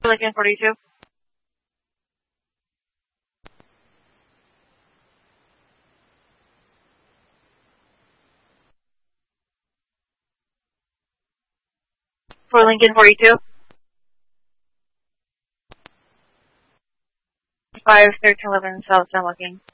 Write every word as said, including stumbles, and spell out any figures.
Lincoln forty-two. For Lincoln forty-two. five thirteen eleven South San Joaquin.